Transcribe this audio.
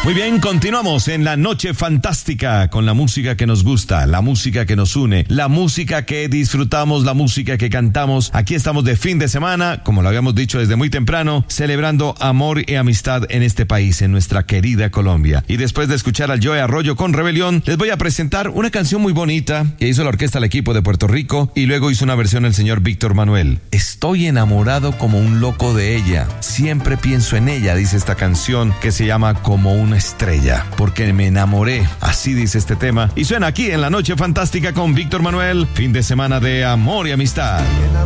Muy bien, continuamos en la noche fantástica con la música que nos gusta, la música que nos une, la música que disfrutamos, la música que cantamos. Aquí estamos de fin de semana, como lo habíamos dicho desde muy temprano, celebrando amor y amistad en este país, en nuestra querida Colombia. Y después de escuchar al Joe Arroyo con Rebelión, les voy a presentar una canción muy bonita que hizo la orquesta El Equipo de Puerto Rico y luego hizo una versión el señor Víctor Manuel. Estoy enamorado como un loco de ella, siempre pienso en ella, dice esta canción que se llama Como una estrella, porque me enamoré, así dice este tema, y suena aquí en la noche fantástica con Víctor Manuel, fin de semana de amor y amistad.